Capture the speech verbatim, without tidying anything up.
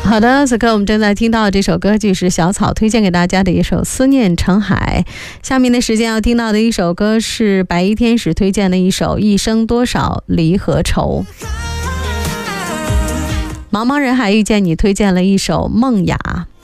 好的，此刻我们正在听到的这首歌曲是小草推荐给大家的一首《思念成海》。下面的时间要听到的一首歌是白衣天使推荐的一首《一生多少离和愁》。茫茫人海遇见你推荐了一首《梦雅》。